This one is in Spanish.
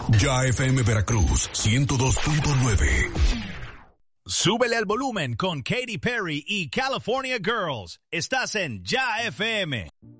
Ya FM Veracruz 102.9. Súbele al volumen con Katy Perry y California Girls. Estás en Ya FM.